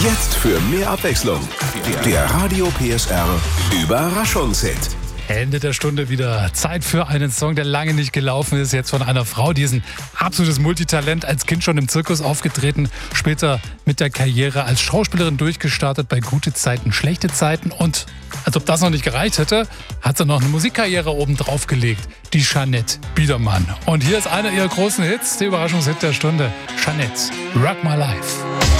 Jetzt für mehr Abwechslung. Der Radio PSR Überraschungshit. Ende der Stunde wieder Zeit für einen Song, der lange nicht gelaufen ist. Jetzt von einer Frau, die ist ein absolutes Multitalent. Als Kind schon im Zirkus aufgetreten, später mit der Karriere als Schauspielerin durchgestartet bei Gute Zeiten, Schlechte Zeiten. Und als ob das noch nicht gereicht hätte, hat sie noch eine Musikkarriere oben drauf gelegt. Die Jeanette Biedermann. Und hier ist einer ihrer großen Hits, der Überraschungshit der Stunde. Jeanette, Rock My Life.